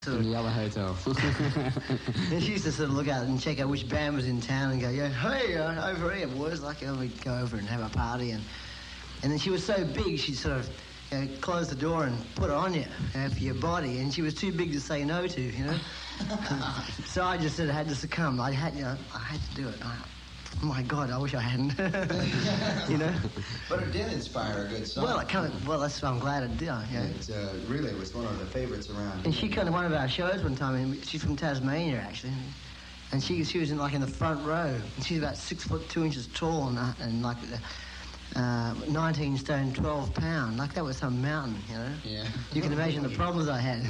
In the other hotel. And she used to sort of look out and check out which band was in town and go, yeah, hey, over here, boys. Like, we'd go over and have a party. And then she was so big, she'd sort of close the door and put it on you for your body. And she was too big to say no to, you know. So I just sort of had to succumb. I had to do it. Oh my God, I wish I hadn't. You know? But it did inspire a good song. Well, that's why I'm glad it did. Yeah. It really was one of the favorites around. And she came to one of our shows one time, and she's from Tasmania, actually. And she was in the front row, and she's about 6 foot 2 inches tall and 19 stone, 12 pound. Like that was some mountain, you know? Yeah. You can imagine the problems I had.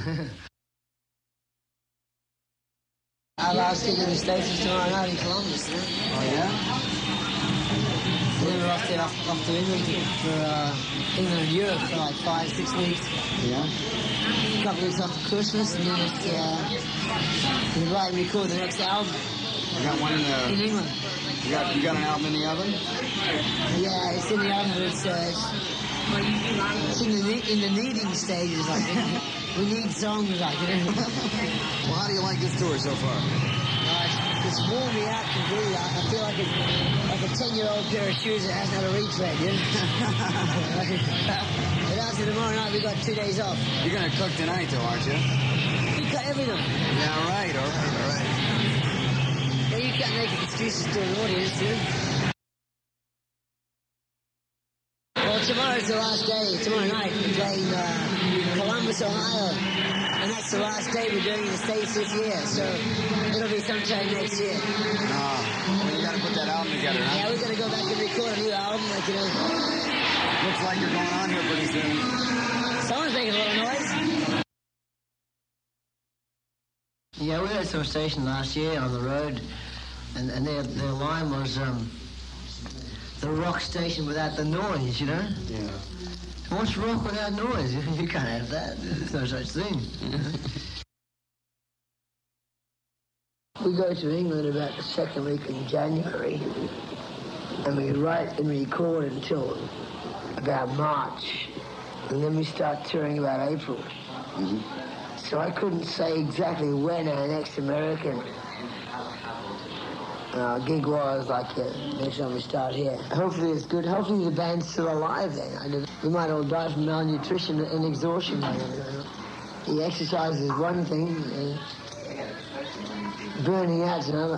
Our last gig in the States is tomorrow night in Columbus, you know? Oh, yeah? And then we're off to England for England and Europe for like 5-6 weeks. Yeah? A couple of weeks after Christmas, and then we write and record the next album. You got one in England. You got an album in the oven? Yeah, it's in the oven, but it's in the needing stages, I think. We need songs, like, you know. Well, how do you like this tour so far? It's worn me out completely. I feel like a 10-year-old pair of shoes that hasn't had a retread, you know? But after tomorrow night, we've got 2 days off. You're going to cook tonight, though, aren't you? You cut everything. Yeah, all right. Yeah, you can't make excuses to an audience, too. Well, tomorrow's the last day. Tomorrow night, we're playing Columbus, Ohio. And that's the last day we're doing in the States this year. So it'll be sometime next year. Well, you got to put that album together, huh? Yeah, we're going to go back and record a new album, like, you know. Looks like you're going on here pretty soon. Someone's making a little noise. Yeah, we were at some station last year on the road, and their line was the rock station without the noise, you know? Yeah. What's rock without noise? You can't have that. There's no such thing. We go to England about the second week in January, and we write and record until about March, and then we start touring about April. Mm-hmm. So I couldn't say exactly when our next American gig was, like next time we start here. Hopefully it's good. Hopefully the band's still alive then. We might all die from malnutrition and exhaustion. The exercise is one thing, burning out's another.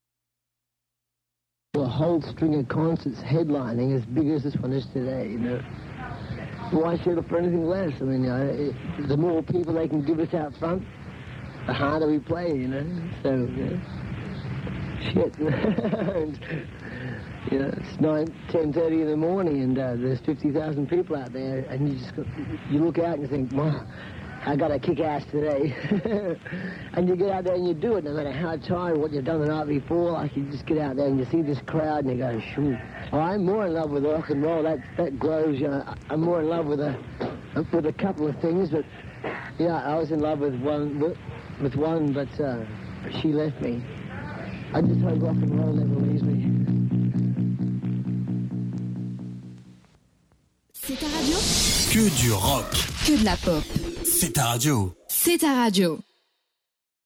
A whole string of concerts headlining as big as this one is today, you know. Why settle for anything less? I mean, the more people they can give us out front, the harder we play, you know. So, shit. And, you know, it's 10:30 in the morning, and there's 50,000 people out there, and you look out and you think, wow, I got to kick ass today. And you get out there and you do it, no matter how tired, what you've done the night before. Like, you just get out there and you see this crowd and you go, shoot. Well, I'm more in love with rock and roll. That grows, you know. I'm more in love with a couple of things, but yeah, I was in love with one, but she left me. I just hope rock and roll never leaves me. C'est ta radio? Que du rock. Que de la pop. C'est ta radio. C'est ta radio.